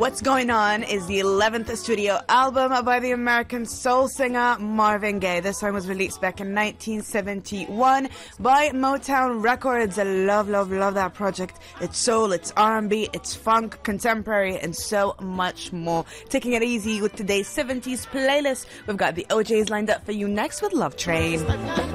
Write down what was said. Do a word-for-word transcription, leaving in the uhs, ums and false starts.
What's Going On is the eleventh studio album by the American soul singer Marvin Gaye. This song was released back in nineteen seventy-one by Motown Records. I love, love, love that project. It's soul, it's R and B, it's funk, contemporary, and so much more. Taking it easy with today's seventies playlist. We've got the O Js lined up for you next with Love Train.